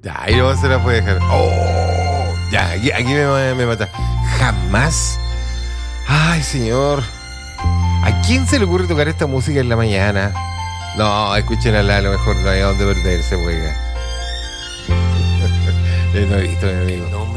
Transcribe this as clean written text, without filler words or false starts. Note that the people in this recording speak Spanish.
Ya, ahí no se la puede dejar. Oh, ya, aquí me mata. Jamás. Ay, señor. ¿A quién se le ocurre tocar esta música en la mañana? No, escuchen a lo mejor no hay a dónde perderse, juega. No he visto, mi amigo.